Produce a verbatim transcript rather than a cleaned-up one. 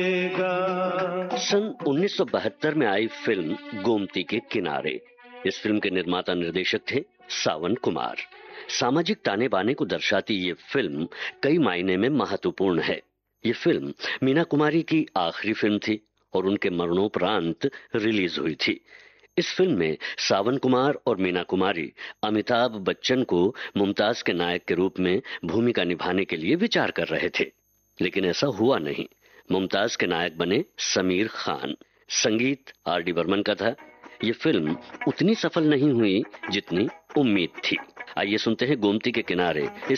सन उन्नीस सौ बहत्तर में आई फिल्म गोमती के किनारे। इस फिल्म के निर्माता निर्देशक थे सावन कुमार। सामाजिक ताने बाने को दर्शाती ये फिल्म कई मायने में महत्वपूर्ण है। ये फिल्म मीना कुमारी की आखिरी फिल्म थी और उनके मरणोपरांत रिलीज हुई थी। इस फिल्म में सावन कुमार और मीना कुमारी अमिताभ बच्चन को मुमताज के नायक के रूप में भूमिका निभाने के लिए विचार कर रहे थे, लेकिन ऐसा हुआ नहीं। मुमताज के नायक बने समीर खान। संगीत आर डी बर्मन का था। ये फिल्म उतनी सफल नहीं हुई जितनी उम्मीद थी। आइए सुनते हैं गोमती के किनारे इस